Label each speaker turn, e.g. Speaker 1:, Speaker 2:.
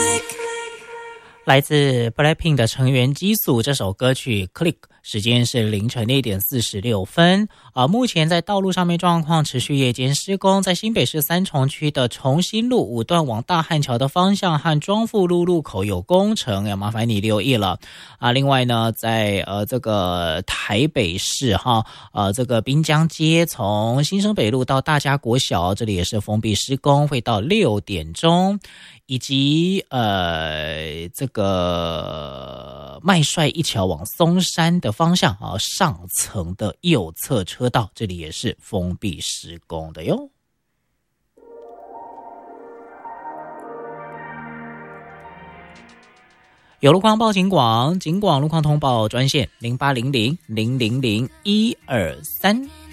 Speaker 1: 来自 Blackpink 的成员激素这首歌曲 Click， 时间是凌晨1点46分。目前在道路上面状况持续夜间施工，在新北市三重区的重新路5段往大汉桥的方向和庄富路路口有工程，要麻烦你留意了。另外呢，在这个台北市这个滨江街从新生北路到大家国小，这里也是封闭施工，会到6点钟。以及这个麦帅一桥往松山的方向上层的右侧车道，这里也是封闭施工的哟。有路况报警广路况通报专线0800000123。